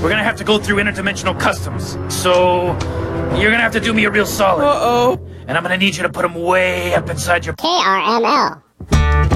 we're gonna have to go through interdimensional customs. So, you're gonna have to do me a real solid. Uh-oh. And I'm gonna need you to put them way up inside your... KRML.